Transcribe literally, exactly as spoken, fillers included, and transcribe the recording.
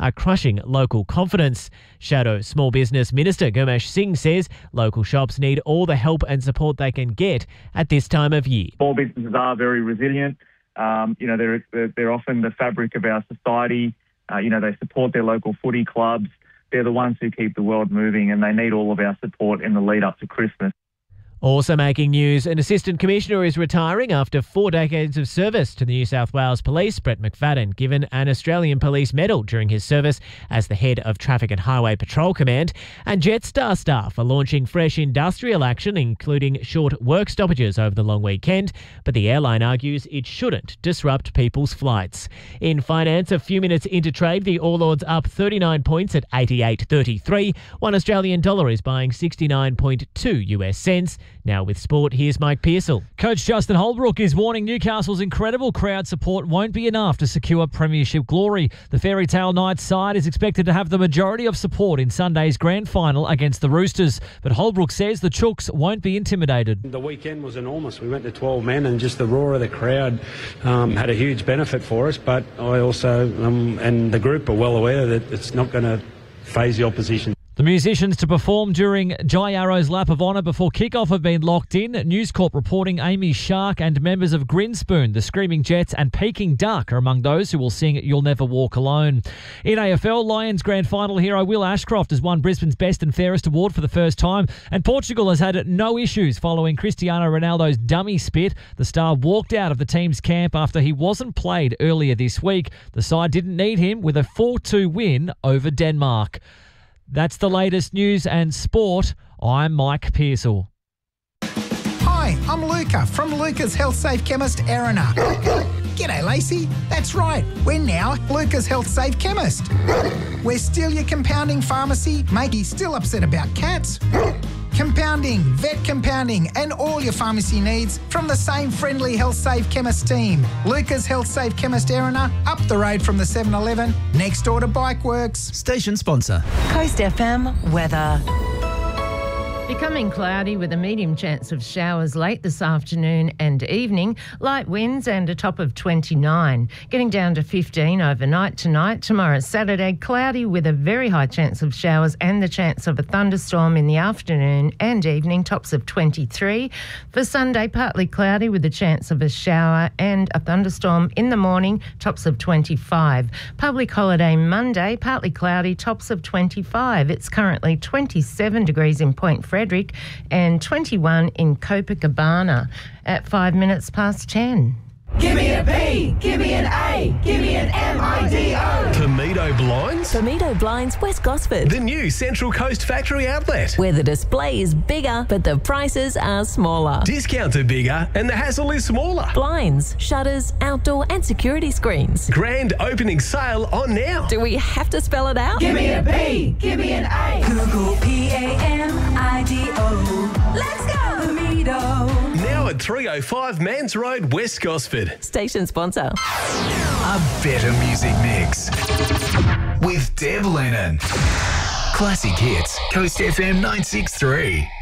are crushing local confidence. Shadow Small Business Minister Gurmesh Singh says local shops need all the help and support they can get at this time of year. Small businesses are very resilient. Um, you know, they're, they're, they're often the fabric of our society. Uh, you know, they support their local footy clubs. They're the ones who keep the world moving, and they need all of our support in the lead up to Christmas. Also making news, an Assistant Commissioner is retiring after four decades of service to the New South Wales Police. Brett McFadden, given an Australian Police Medal during his service as the head of Traffic and Highway Patrol Command. And Jetstar staff are launching fresh industrial action, including short work stoppages over the long weekend. But the airline argues it shouldn't disrupt people's flights. In finance, a few minutes into trade, the All Ords up thirty-nine points at eighty-eight thirty-three. One Australian dollar is buying sixty-nine point two US cents. Now with sport, here's Mike Pearsall. Coach Justin Holbrook is warning Newcastle's incredible crowd support won't be enough to secure premiership glory. The Fairy Tale Knights side is expected to have the majority of support in Sunday's grand final against the Roosters. But Holbrook says the Chooks won't be intimidated. The weekend was enormous. We went to twelve men and just the roar of the crowd um, had a huge benefit for us. But I also, um, and the group are well aware that it's not going to faze the opposition. The musicians to perform during Jai Arrow's Lap of Honour before kick-off have been locked in. News Corp reporting Amy Shark and members of Grinspoon, the Screaming Jets and Peking Duck are among those who will sing You'll Never Walk Alone. In A F L, Lions grand final hero Will Ashcroft has won Brisbane's Best and Fairest award for the first time, and Portugal has had no issues following Cristiano Ronaldo's dummy spit. The star walked out of the team's camp after he wasn't played earlier this week. The side didn't need him with a four two win over Denmark. That's the latest news and sport. I'm Mike Pearsall. Hi, I'm Luca from Luca's Health Safe Chemist, Erina. G'day, Lacey. That's right. We're now Luca's Health Safe Chemist. We're still your compounding pharmacy. Make you still upset about cats. Compounding, vet compounding, and all your pharmacy needs from the same friendly Health Safe Chemist team. Luca's Health Safe Chemist Erina, up the road from the seven eleven, next door to Bike Works. Station sponsor. Coast F M weather. Becoming cloudy with a medium chance of showers late this afternoon and evening. Light winds and a top of twenty-nine. Getting down to fifteen overnight tonight. Tomorrow, Saturday, cloudy with a very high chance of showers and the chance of a thunderstorm in the afternoon and evening. Tops of twenty-three. For Sunday, partly cloudy with a chance of a shower and a thunderstorm in the morning. Tops of twenty-five. Public holiday Monday, partly cloudy. Tops of twenty-five. It's currently twenty-seven degrees in Point Frederick and twenty-one in Copacabana at five minutes past ten. Give me a B, give me an A, give me an M I D O. Bermudo Blinds? Bermudo Blinds, West Gosford. The new Central Coast factory outlet. Where the display is bigger, but the prices are smaller. Discounts are bigger and the hassle is smaller. Blinds, shutters, outdoor and security screens. Grand opening sale on now. Do we have to spell it out? Give me a B, give me an A. Google P A M I D O. Let's go, Bermudo. Now at three oh five Mans Road, West Gosford. Station sponsor. A better music mix with Deb Lennon. Classic hits, Coast F M nine six three.